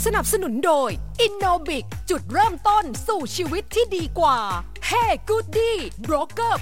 สนับสนุนโดย Innobic จุดเริ่มต้นสู่ชีวิตที่ดีกว่า Hey Goody Broker